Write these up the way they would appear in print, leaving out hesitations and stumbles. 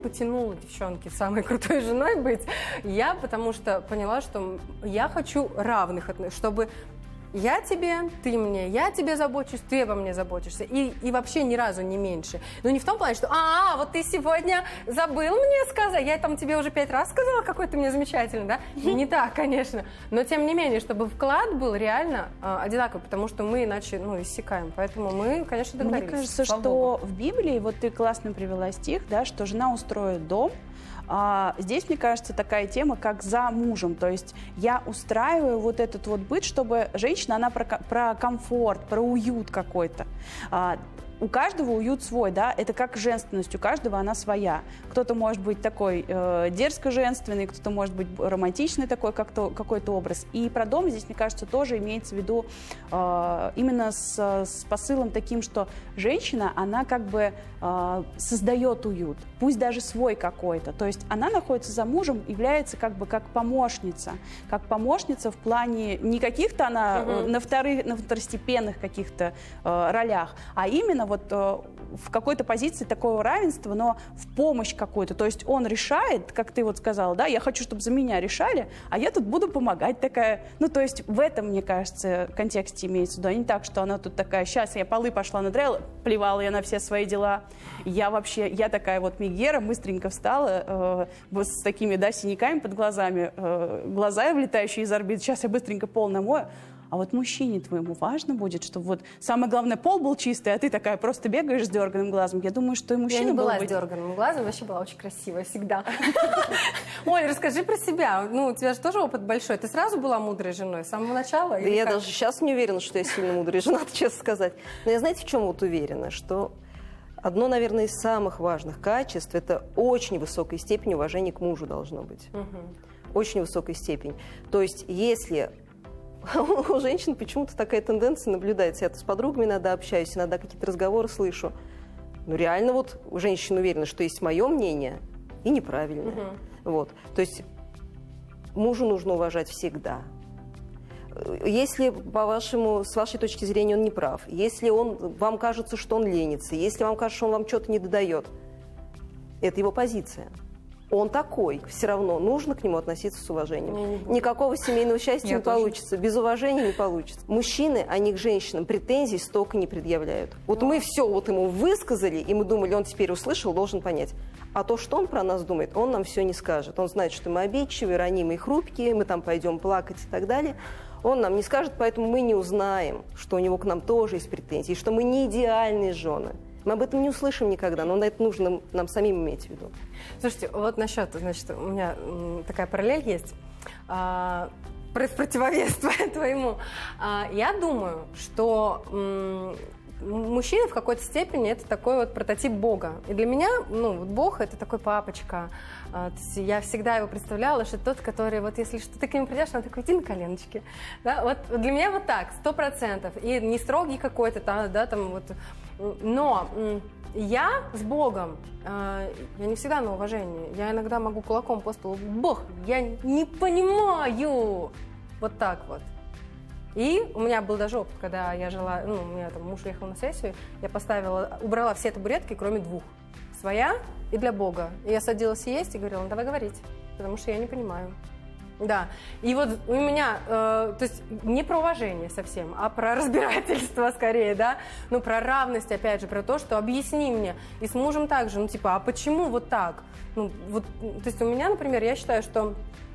потянула, девчонки, самой крутой женой быть. Я потому что поняла, что я хочу равных отношений, чтобы я тебе, ты мне, я тебе забочусь, ты обо мне заботишься. И вообще ни разу не меньше. Но не в том плане, что вот ты сегодня забыл мне сказать, я там тебе уже 5 раз сказала, какой ты мне замечательный, да? Не так, конечно. Но тем не менее, чтобы вклад был реально одинаковый, потому что мы иначе, иссякаем. Поэтому мы, конечно, договорились. Мне кажется, что в Библии, вот ты классно привела стих, да, что жена устроит дом. Здесь, мне кажется, такая тема, как за мужем. То есть я устраиваю вот этот вот быт, чтобы женщина, она про комфорт, про уют какой-то. У каждого уют свой, да, это как женственность, у каждого она своя. Кто-то может быть такой дерзко-женственный, кто-то может быть романтичный такой какой-то образ. И про дом здесь, мне кажется, тоже имеется в виду именно с посылом таким, что женщина, она как бы создает уют, пусть даже свой какой-то. То есть она находится за мужем, является как бы как помощница в плане не каких-то она на второстепенных каких-то ролях, а именно вот в какой-то позиции такого равенства, но в помощь какой-то. То есть он решает, как ты вот сказала, да, я хочу, чтобы за меня решали, а я тут буду помогать такая. То есть в этом, мне кажется, контексте имеется в виду. А не так, что она тут такая, сейчас я полы пошла надраила, плевала я на все свои дела. Я такая вот Мегера, быстренько встала с такими, да, синяками под глазами, глаза вылетающие из орбит. Сейчас я быстренько пол намою. А вот мужчине твоему важно будет, чтобы вот самое главное пол был чистый, а ты такая просто бегаешь с дерганым глазом. Я думаю, что и мужчина Я не была с дерганым глазом, вообще была очень красивая всегда. Оль, расскажи про себя. У тебя же тоже опыт большой. Ты сразу была мудрой женой с самого начала? Да я даже сейчас не уверена, что я сильно мудрая жена, честно сказать. Но я, знаете, в чем вот уверена? Что одно, наверное, из самых важных качеств – это очень высокая степень уважения к мужу должно быть. Очень высокая степень. То есть если у женщин почему-то такая тенденция наблюдается. Я с подругами иногда общаюсь, иногда какие-то разговоры слышу. Реально вот женщина уверена, что есть мое мнение и неправильное. Вот. То есть мужу нужно уважать всегда. Если, с вашей точки зрения, он не прав, если вам кажется, что он ленится, если вам кажется, что он вам что-то не додает, это его позиция. Он такой, все равно нужно к нему относиться с уважением. Никакого семейного счастья не получится, без уважения не получится. Мужчины, они к женщинам претензий столько не предъявляют. Вот мы все ему высказали, и мы думали, он теперь услышал, должен понять. А то, что он про нас думает, он нам все не скажет. Он знает, что мы обидчивые, ранимые, хрупкие, мы там пойдем плакать и так далее. Он нам не скажет, поэтому мы не узнаем, что у него к нам тоже есть претензии, что мы не идеальные жены. Мы об этом не услышим никогда, но на это нужно нам самим иметь в виду. Слушайте, вот насчет, значит, у меня такая параллель есть, противовес твоему. Я думаю, что мужчина в какой-то степени это такой вот прототип Бога. И для меня, Бог это такой папочка. Я всегда его представляла, что тот, который, вот если что ты к нему придешь, он такой, иди на коленочки. Да, вот для меня вот так, 100%. И не строгий какой-то, да, там вот. Но я с Богом, я не всегда на уважении. Я иногда могу кулаком по столу, Бог, я не понимаю. Вот так вот. И у меня был даже опыт, когда я жила, у меня там муж уехал на сессию, я убрала все табуретки, кроме 2. Своя и для Бога. И я садилась есть и говорила, давай говорить, потому что я не понимаю. Да, и вот у меня, то есть не про уважение совсем, а про разбирательство скорее, да, про равность, опять же, про то, что объясни мне, и с мужем также, а почему вот так? То есть у меня, например, я считаю, что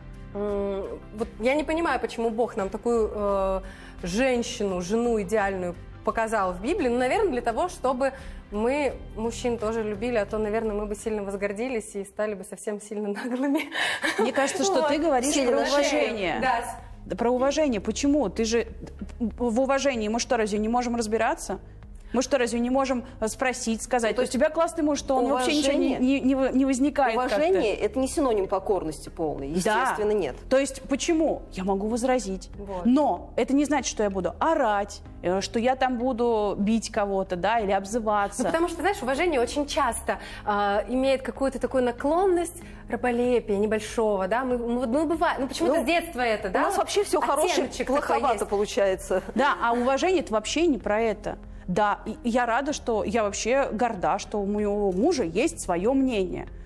вот я не понимаю, почему Бог нам такую жену идеальную показал в Библии, наверное, для того, чтобы мы мужчин тоже любили, а то, наверное, мы бы сильно возгордились и стали бы совсем сильно наглыми. Мне кажется, что ты говоришь про уважение. Да. Про уважение. Почему? Ты же в уважении мы что, разве не можем разбираться? Мы что, разве не можем спросить, сказать? То есть у тебя классный муж, что он вообще ничего не возникает. Уважение – это не синоним покорности полной, естественно, нет. То есть почему? Я могу возразить, но это не значит, что я буду орать, что я там буду бить кого-то, да, или обзываться. Потому что, знаешь, уважение очень часто имеет какую-то такую наклонность раболепия небольшого, да, мы бывает, почему-то с детства это, да? У нас вообще все хорошее, плоховато получается. Да, а уважение – это вообще не про это. Да, и я рада, что я вообще горда, что у моего мужа есть свое мнение.